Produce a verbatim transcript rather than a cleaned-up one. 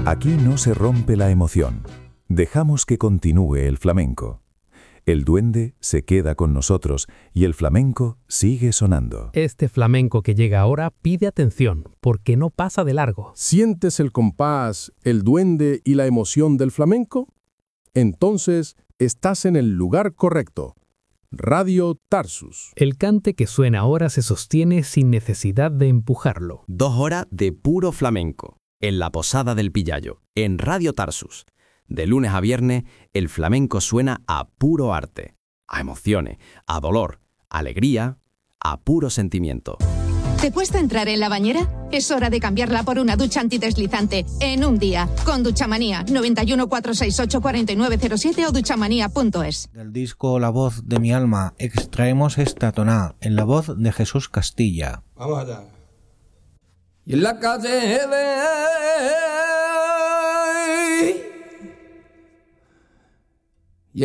Aquí no se rompe la emoción. Dejamos que continúe el flamenco. El duende se queda con nosotros y el flamenco sigue sonando. Este flamenco que llega ahora pide atención, porque no pasa de largo. ¿Sientes el compás, el duende y la emoción del flamenco? Entonces, estás en el lugar correcto. Radio Tarsus. El cante que suena ahora se sostiene sin necesidad de empujarlo. Dos horas de puro flamenco, en la Posada del Pillayo, en Radio Tarsus. De lunes a viernes, el flamenco suena a puro arte, a emociones, a dolor, a alegría, a puro sentimiento. ¿Te cuesta entrar en la bañera? Es hora de cambiarla por una ducha antideslizante en un día. Con Duchamanía, noventa y uno, cuatrocientos sesenta y ocho, cuarenta y nueve cero siete o duchamanía punto es. Del disco La voz de mi alma extraemos esta toná en la voz de Jesús Castilla. Vamos allá. Y en la calle de